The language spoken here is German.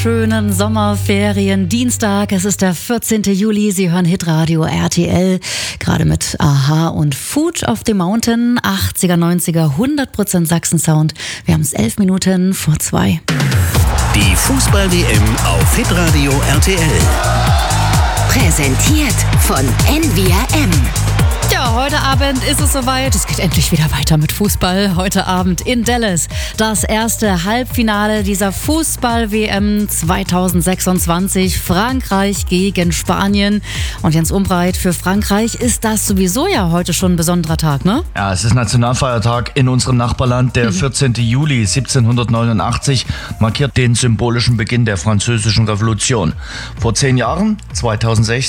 Schönen Sommerferien, Dienstag, es ist der 14. Juli, Sie hören Hitradio RTL, gerade mit Aha und Food of the Mountain, 80er, 90er, 100% Sachsen-Sound. Wir haben es 11 Minuten vor 2. Die Fußball-WM auf Hitradio RTL. Präsentiert von NVRM. Ja, heute Abend ist es soweit. Es geht endlich wieder weiter mit Fußball. Heute Abend in Dallas. Das erste Halbfinale dieser Fußball-WM 2026. Frankreich gegen Spanien. Und Jens Umbreit, für Frankreich ist das sowieso ja heute schon ein besonderer Tag, ne? Ja, es ist Nationalfeiertag in unserem Nachbarland. Der 14. Juli 1789 markiert den symbolischen Beginn der Französischen Revolution. Vor 10 Jahren, 2016,